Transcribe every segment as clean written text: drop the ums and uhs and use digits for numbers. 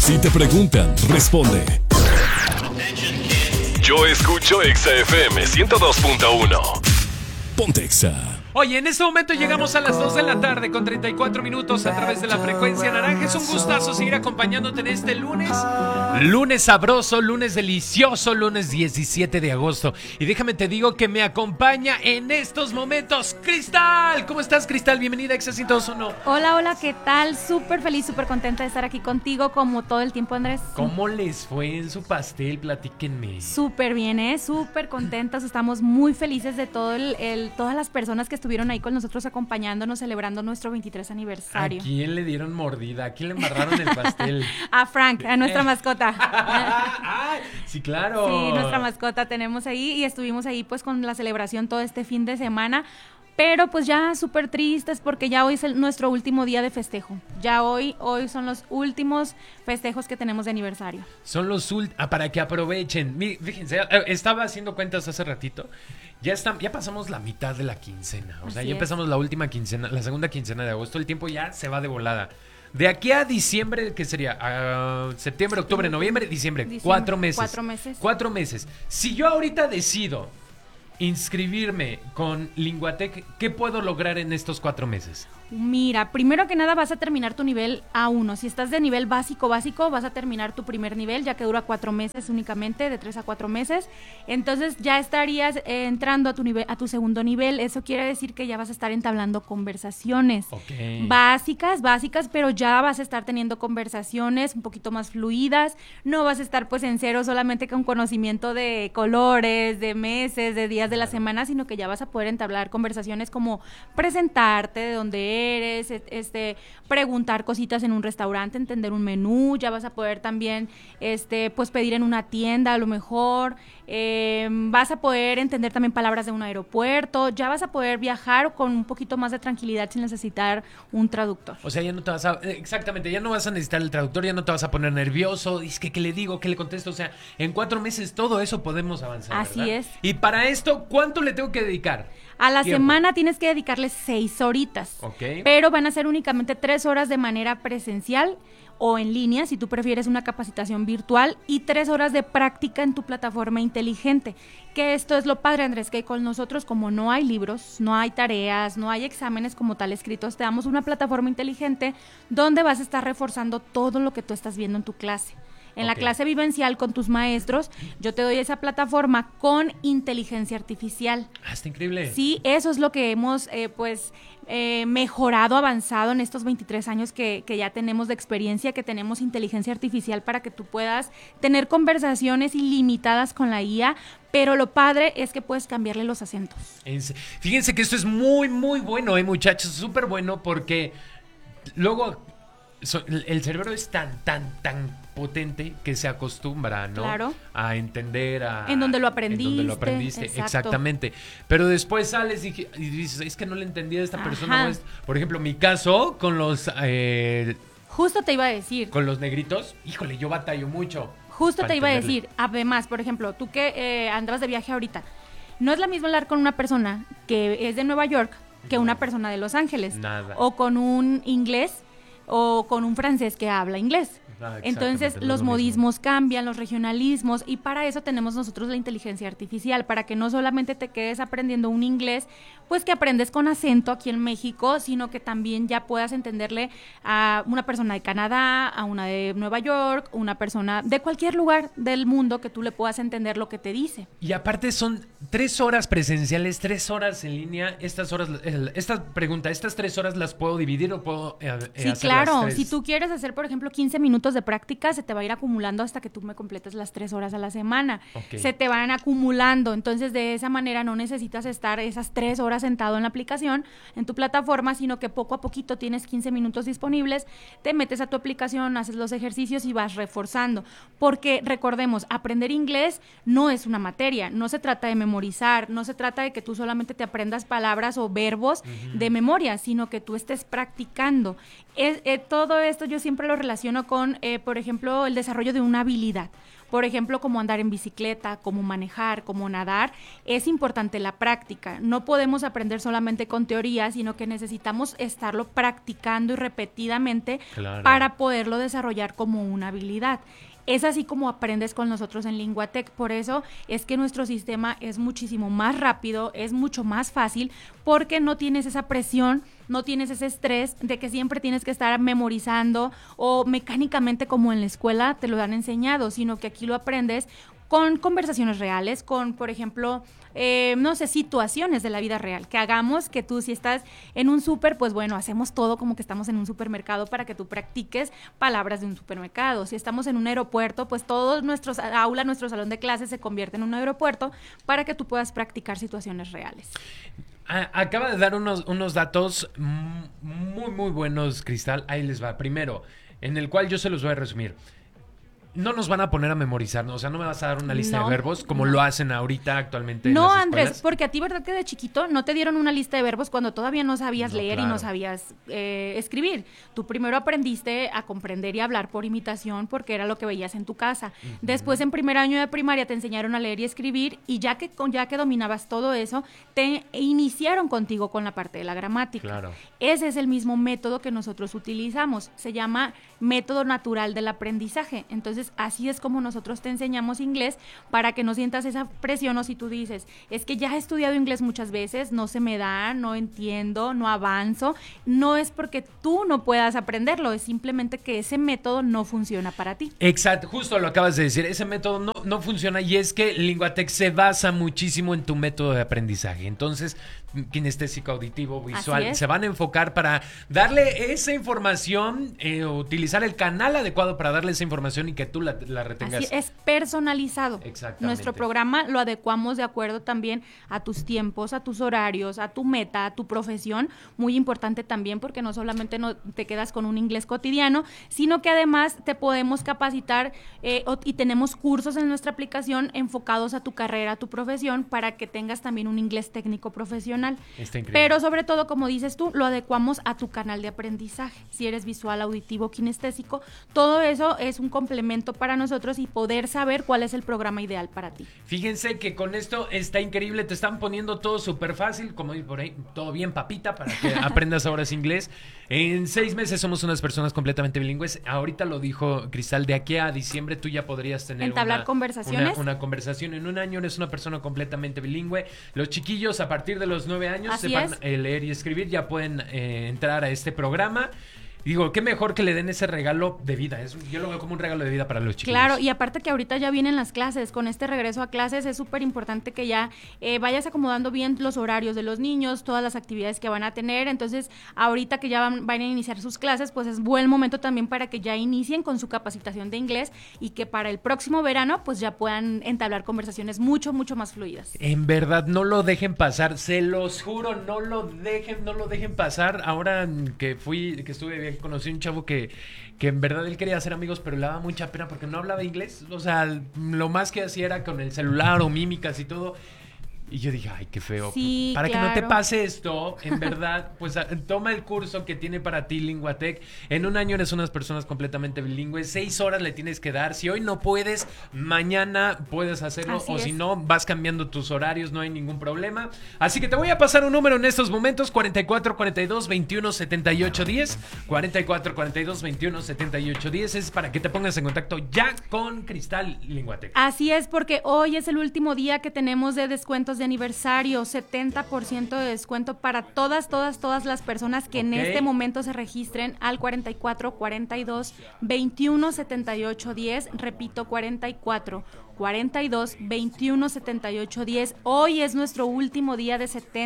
Si te preguntan, responde. Yo escucho Exa FM 102.1. Ponte Exa. Oye, en este momento llegamos a las 2 de la tarde con 34 minutos a través de la frecuencia naranja. Es un gustazo seguir acompañándote en este lunes. Lunes sabroso, lunes delicioso, lunes 17 de agosto. Y déjame te digo que me acompaña en estos momentos Cristal. ¿Cómo estás, Cristal? Bienvenida a Exa 102.1. Hola, ¿qué tal? Súper feliz, súper contenta de estar aquí contigo como todo el tiempo, Andrés. ¿Cómo les fue en su pastel? Platíquenme. Súper bien, súper contentos. Estamos muy felices de todo todas las personas que estuvieron ahí con nosotros acompañándonos, celebrando nuestro 23 aniversario. ¿A quién le dieron mordida? ¿A quién le embarraron el pastel? A Frank, a nuestra mascota. Sí, claro. Sí, nuestra mascota tenemos ahí y estuvimos ahí pues con la celebración todo este fin de semana. Pero pues ya súper tristes porque ya hoy es nuestro último día de festejo. Ya hoy son los últimos festejos que tenemos de aniversario. Son los para que aprovechen. Fíjense, estaba haciendo cuentas hace ratito. Ya pasamos la mitad de la quincena. O sea, ya empezamos la última quincena, la segunda quincena de agosto. El tiempo ya se va de volada. De aquí a diciembre, ¿qué sería? Septiembre, octubre, noviembre, diciembre. 4 meses. 4 meses. 4 meses. Si yo ahorita decido inscribirme con Linguatec, ¿qué puedo lograr en estos 4 meses? Mira, primero que nada vas a terminar tu nivel A1. Si estás de nivel básico, vas a terminar tu primer nivel, ya que dura 4 meses únicamente, de 3 a 4 meses. Entonces ya estarías entrando a tu segundo nivel. Eso quiere decir que ya vas a estar entablando conversaciones. Básicas, pero ya vas a estar teniendo conversaciones un poquito más fluidas. No vas a estar pues en cero solamente con conocimiento de colores, de meses, de días de la semana, sino que ya vas a poder entablar conversaciones como presentarte, de dónde eres, preguntar cositas en un restaurante, entender un menú. Ya vas a poder también pues pedir en una tienda a lo mejor, vas a poder entender también palabras de un aeropuerto. Ya vas a poder viajar con un poquito más de tranquilidad sin necesitar un traductor. O sea, ya no te vas exactamente, ya no vas a necesitar el traductor, ya no te vas a poner nervioso, es que ¿qué le digo? ¿Qué le contesto? O sea, en 4 meses todo eso podemos avanzar, Así ¿verdad? es. Y para esto, ¿cuánto le tengo que dedicar? A la semana tienes que dedicarle 6 horitas. Pero van a ser únicamente 3 horas de manera presencial o en línea, si tú prefieres una capacitación virtual, y 3 horas de práctica en tu plataforma inteligente. Que esto es lo padre, Andrés, que con nosotros, como no hay libros, no hay tareas, no hay exámenes como tal escritos, te damos una plataforma inteligente donde vas a estar reforzando todo lo que tú estás viendo en tu clase. En la clase vivencial con tus maestros, yo te doy esa plataforma con inteligencia artificial. Está increíble. Sí, eso es lo que hemos mejorado, avanzado en estos 23 años que ya tenemos de experiencia, que tenemos inteligencia artificial para que tú puedas tener conversaciones ilimitadas con la IA, pero lo padre es que puedes cambiarle los acentos. Fíjense que esto es muy, muy bueno, muchachos, súper bueno, porque luego el cerebro es tan potente que se acostumbra, ¿no? Claro. A entender en donde lo aprendiste. Exacto. Exactamente. Pero después sales y dices, es que no le entendí a esta persona. Por ejemplo, mi caso con los justo te iba a decir. Con los negritos, híjole, yo batallo mucho. Justo te iba a decir, además, por ejemplo, tú que andas de viaje ahorita, no es lo mismo hablar con una persona que es de Nueva York que una persona de Los Ángeles. Nada. O con un inglés o con un francés que habla inglés. Entonces los modismos cambian, los regionalismos, y para eso tenemos nosotros la inteligencia artificial, para que no solamente te quedes aprendiendo un inglés, pues que aprendes con acento aquí en México, sino que también ya puedas entenderle a una persona de Canadá, a una de Nueva York, una persona de cualquier lugar del mundo, que tú le puedas entender lo que te dice. Y aparte son 3 horas presenciales, 3 horas en línea. Estas 3 horas las puedo dividir o puedo sí, claro. Si tú quieres hacer, por ejemplo, 15 minutos de práctica, se te va a ir acumulando hasta que tú me completes las 3 horas a la semana. Se te van acumulando. Entonces, de esa manera no necesitas estar esas 3 horas sentado en la aplicación, en tu plataforma, sino que poco a poquito tienes 15 minutos disponibles, te metes a tu aplicación, haces los ejercicios y vas reforzando. Porque recordemos, aprender inglés no es una materia, no se trata de memorizar, no se trata de que tú solamente te aprendas palabras o verbos de memoria, sino que tú estés practicando. todo esto yo siempre lo relaciono con, por ejemplo, el desarrollo de una habilidad. Por ejemplo, como andar en bicicleta, como manejar, como nadar, es importante la práctica. No podemos aprender solamente con teoría, sino que necesitamos estarlo practicando y repetidamente para poderlo desarrollar como una habilidad. Es así como aprendes con nosotros en Linguatec. Por eso es que nuestro sistema es muchísimo más rápido, es mucho más fácil, porque no tienes esa presión, no tienes ese estrés de que siempre tienes que estar memorizando o mecánicamente como en la escuela te lo han enseñado, sino que aquí lo aprendes con conversaciones reales, con, por ejemplo, no sé, situaciones de la vida real, que hagamos que tú si estás en un súper, pues bueno, hacemos todo como que estamos en un supermercado para que tú practiques palabras de un supermercado. Si estamos en un aeropuerto, pues todo nuestro aula, nuestro salón de clases se convierte en un aeropuerto para que tú puedas practicar situaciones reales. Acaba de dar unos datos muy, muy buenos, Cristal. Ahí les va. Primero, en el cual yo se los voy a resumir. No nos van a poner a memorizar, ¿no? O sea, no me vas a dar una lista de verbos como lo hacen ahorita actualmente en las escuelas. Andrés, porque a ti, ¿verdad que de chiquito no te dieron una lista de verbos cuando todavía no sabías leer y no sabías escribir? Tú primero aprendiste a comprender y hablar por imitación porque era lo que veías en tu casa. Después, en primer año de primaria, te enseñaron a leer y escribir y ya que dominabas todo eso, te iniciaron contigo con la parte de la gramática. Claro. Ese es el mismo método que nosotros utilizamos. Se llama método natural del aprendizaje. Entonces, así es como nosotros te enseñamos inglés para que no sientas esa presión o si tú dices, es que ya he estudiado inglés muchas veces, no se me da, no entiendo, no avanzo. No es porque tú no puedas aprenderlo, es simplemente que ese método no funciona para ti. Exacto, justo lo acabas de decir, ese método no funciona y es que Linguatec se basa muchísimo en tu método de aprendizaje. Entonces, kinestésico, auditivo, visual, se van a enfocar para darle esa información, utilizar el canal adecuado para darle esa información y que tú la retengas. Así es, personalizado. Exactamente. Nuestro programa lo adecuamos de acuerdo también a tus tiempos, a tus horarios, a tu meta, a tu profesión. Muy importante también porque no solamente no te quedas con un inglés cotidiano, sino que además te podemos capacitar y tenemos cursos en nuestra aplicación enfocados a tu carrera, a tu profesión, para que tengas también un inglés técnico profesional. Está increíble. Pero sobre todo, como dices tú, lo adecuamos a tu canal de aprendizaje. Si eres visual, auditivo, kinestésico, todo eso es un complemento para nosotros y poder saber cuál es el programa ideal para ti. Fíjense que con esto está increíble, te están poniendo todo súper fácil, como por ahí, todo bien papita para que aprendas ahora inglés. En 6 meses somos unas personas completamente bilingües. Ahorita lo dijo Cristal, de aquí a diciembre tú ya podrías tener entablar conversaciones. Una conversación. En un año eres una persona completamente bilingüe. Los chiquillos a partir de los 9 años sepan leer y escribir, ya pueden entrar a este programa. Digo, qué mejor que le den ese regalo de vida. Yo lo veo como un regalo de vida para los chiquillos. Claro, y aparte que ahorita ya vienen las clases. Con este regreso a clases es súper importante que ya vayas acomodando bien los horarios de los niños, todas las actividades que van a tener. Entonces, ahorita que ya van a iniciar sus clases, pues es buen momento también para que ya inicien con su capacitación de inglés y que para el próximo verano, pues ya puedan entablar conversaciones mucho, mucho más fluidas. En verdad, no lo dejen pasar. Se los juro, no lo dejen pasar. Ahora que estuve bien, conocí un chavo que en verdad él quería hacer amigos, pero le daba mucha pena porque no hablaba inglés. O sea, lo más que hacía era con el celular o mímicas y todo. Y yo dije, ay, qué feo. Sí, para claro. que no te pase esto, en verdad, pues toma el curso que tiene para ti Linguatec. En un año eres unas personas completamente bilingües. 6 horas le tienes que dar. Si hoy no puedes, mañana puedes hacerlo. Así o es. si no, vas cambiando tus horarios, no hay ningún problema. Así que te voy a pasar un número en estos momentos: 44 42 21 78 10. 44 42 21 78 10. Es para que te pongas en contacto ya con Cristal Linguatec. Así es, porque hoy es el último día que tenemos de descuentos de aniversario, 70% de descuento para todas las personas que en este momento se registren al 44 42 21 78 10. Repito, 44 42 21 78 10. Hoy es nuestro último día de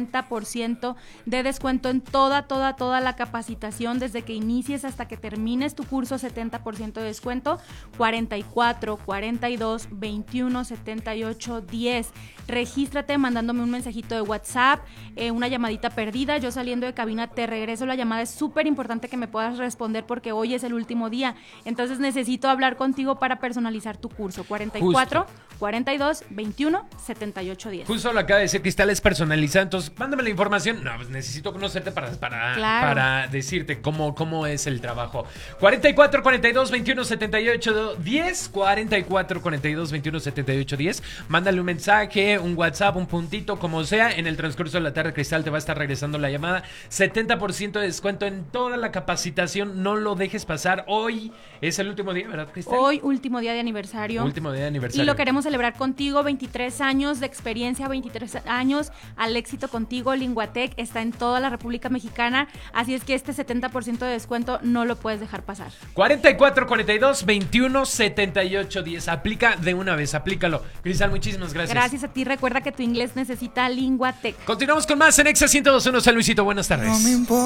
70% de descuento en toda la capacitación, desde que inicies hasta que termines tu curso. 70% de descuento. 44 42 21 78 10. Regístrate mandándome un mensajito de WhatsApp, una llamadita perdida. Yo saliendo de cabina te regreso la llamada. Es súper importante que me puedas responder porque hoy es el último día. Entonces necesito hablar contigo para personalizar tu curso. 44 42 21 78 10. Justo lo acaba de decir Cristal, es personalizado. Entonces, mándame la información. No, pues necesito conocerte para decirte cómo es el trabajo. 44 42 21 78 10. 44 42 21 78 10. Mándale un mensaje, un WhatsApp, un puntito, como sea. En el transcurso de la tarde, Cristal te va a estar regresando la llamada. 70% de descuento en toda la capacitación. No lo dejes pasar. Hoy es el último día, ¿verdad, Cristal? Hoy, último día de aniversario. Último día de aniversario. Y lo queremos celebrar contigo. 23 años de experiencia, 23 años al éxito contigo. Linguatec está en toda la República Mexicana. Así es que este 70% de descuento no lo puedes dejar pasar. 44 42 21 78 10. Aplica de una vez, aplícalo. Cristal, muchísimas gracias. Gracias a ti. Recuerda que tu inglés necesita Linguatec. Continuamos con más en Exa 102.1. San Luisito, buenas tardes. No me importa.